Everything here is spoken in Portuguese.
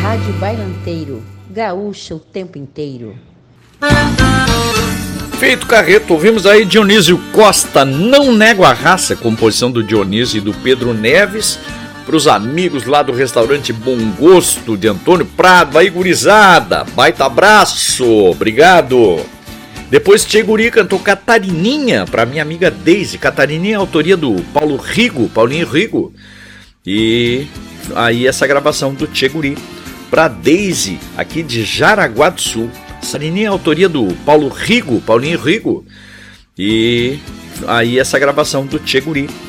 Rádio Bailanteiro, gaúcha o tempo inteiro. Feito, Carreto, ouvimos aí Dionísio Costa, Não Nego a Raça, composição do Dionísio e do Pedro Neves, para os amigos lá do restaurante Bom Gosto de Antônio Prado, aí gurizada, baita abraço, obrigado. Depois Tchê Guri cantou Catarininha, para minha amiga Deise. Catarininha é a autoria do Paulinho Rigo, e aí essa gravação do Tchê Guri para Deise, aqui de Jaraguá do Sul. Catarininha é a autoria do Paulinho Rigo, e aí essa gravação do Tchê Guri